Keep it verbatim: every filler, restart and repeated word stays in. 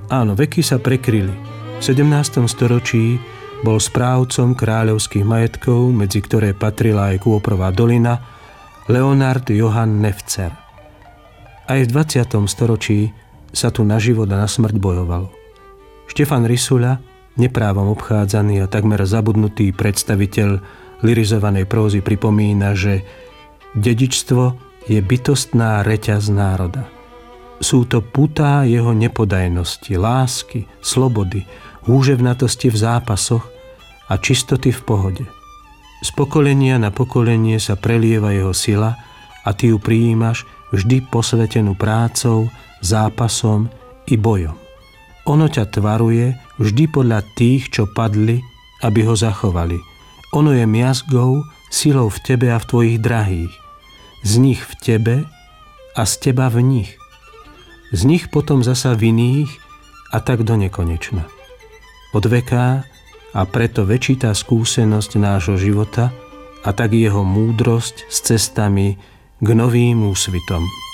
Áno, veky sa prekryli. V sedemnástom storočí bol správcom kráľovských majetkov, medzi ktoré patrila aj Kôprová dolina, Leonard Johann Nefzer. Aj v dvadsiatom storočí sa tu na život a na smrť bojovalo. Štefan Rysula, neprávom obchádzaný a takmer zabudnutý predstaviteľ lyrizovanej prózy, pripomína, že dedičstvo je bytostná reťaz národa. Sú to putá jeho nepodajnosti, lásky, slobody, húževnatosti v zápasoch a čistoty v pohode. Z pokolenia na pokolenie sa prelieva jeho sila a ty ju prijímaš vždy posvetenú prácou, zápasom i bojom. Ono ťa tvaruje vždy podľa tých, čo padli, aby ho zachovali. Ono je miazgou, silou v tebe a v tvojich drahých. Z nich v tebe a z teba v nich. Z nich potom zasa v iných a tak do nekonečna. Od veká a preto väčšitá skúsenosť nášho života a tak jeho múdrosť s cestami k novým úsvitom.